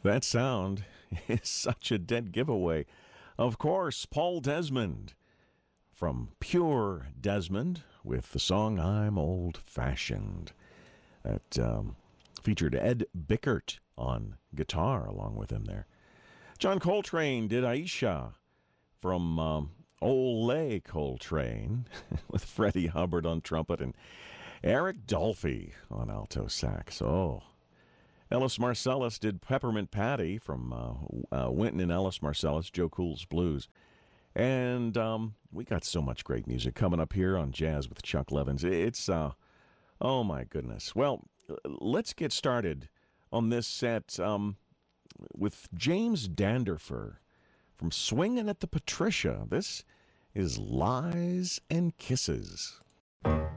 That sound is such a dead giveaway. Of course, Paul Desmond from Pure Desmond with the song I'm Old Fashioned. That featured Ed Bickert on guitar along with him there. John Coltrane did Aisha from Ole Coltrane with Freddie Hubbard on trumpet and Eric Dolphy on alto sax. Oh, Ellis Marsalis did Peppermint Patty from Wynton and Ellis Marsalis, Joe Cool's Blues. And we got so much great music coming up here on Jazz with Chuck Levins. It's, oh my goodness. Well, let's get started on this set with James Danderfer from Swingin' at the Patricia. This is Lies and Kisses.